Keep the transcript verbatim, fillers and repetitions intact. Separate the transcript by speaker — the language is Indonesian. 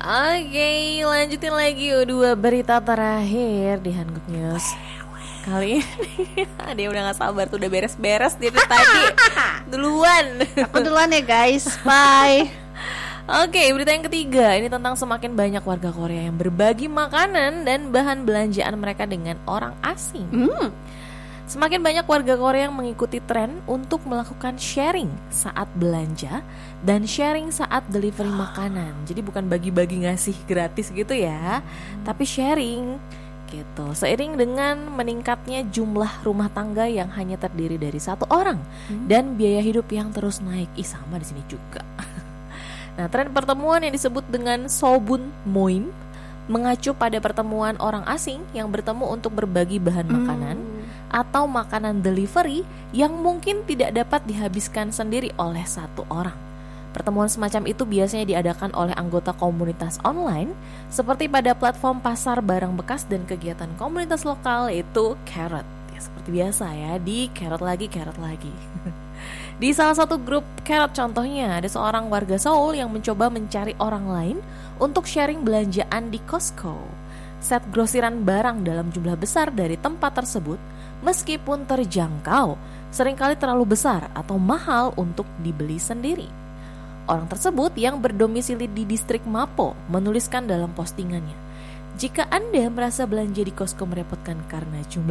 Speaker 1: Oke, lanjutin lagi yuk, dua berita terakhir di Hanguk News. Kali ini dia udah gak sabar tuh, udah beres-beres dia tuh tadi. Duluan.
Speaker 2: Aku duluan ya guys, bye.
Speaker 1: Oke, berita yang ketiga ini tentang semakin banyak warga Korea yang berbagi makanan dan bahan belanjaan mereka dengan orang asing.
Speaker 2: Hmm.
Speaker 1: Semakin banyak warga Korea yang mengikuti tren untuk melakukan sharing saat belanja dan sharing saat delivery makanan. Jadi bukan bagi-bagi ngasih gratis gitu ya, tapi sharing gitu. Seiring dengan meningkatnya jumlah rumah tangga yang hanya terdiri dari satu orang hmm. dan biaya hidup yang terus naik. Ih, sama di sini juga. Nah, tren pertemuan yang disebut dengan Sobun Moim mengacu pada pertemuan orang asing yang bertemu untuk berbagi bahan makanan hmm. atau makanan delivery yang mungkin tidak dapat dihabiskan sendiri oleh satu orang. Pertemuan semacam itu biasanya diadakan oleh anggota komunitas online seperti pada platform pasar barang bekas dan kegiatan komunitas lokal, yaitu Carrot. Ya, seperti biasa ya, di Carrot lagi, Carrot lagi. Di salah satu grup Carrot contohnya, ada seorang warga Seoul yang mencoba mencari orang lain untuk sharing belanjaan di Costco. Set grosiran barang dalam jumlah besar dari tempat tersebut, meskipun terjangkau, seringkali terlalu besar atau mahal untuk dibeli sendiri. Orang tersebut yang berdomisili di distrik Mapo menuliskan dalam postingannya, "Jika Anda merasa belanja di Costco merepotkan karena jumlah